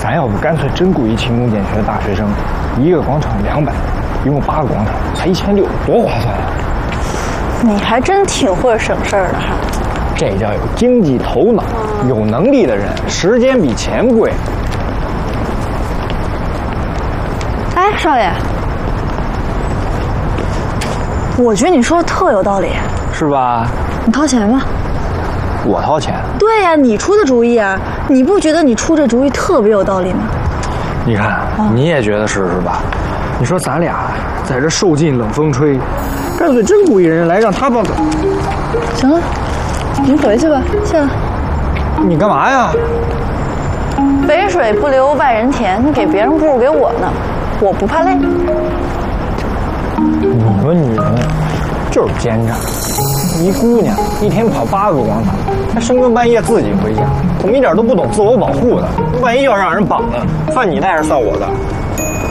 咱要不干脆真雇一勤工俭学的大学生，一个广场200，一共8个广场，才1600，多划算啊！ 你还真挺会省事儿的哈。 这叫有经济头脑，有能力的人，时间比钱贵。 哎，少爷，我觉得你说的特有道理， 是吧？ 你掏钱吧。 我掏钱？ 对呀，你出的主意啊！你不觉得你出这主意特别有道理吗？ 你看，你也觉得是吧？你说咱俩在这受尽冷风吹，干脆真雇一人来让他帮。 行了，你回去吧，谢了。 你干嘛呀？ 肥水不流外人田，你给别人不如给我呢，我不怕累。 你们女人就是奸诈，一姑娘一天跑8个广场，还深更半夜自己回家，怎么一点都不懂自我保护的？万一要让人绑了，算你的还是算我的？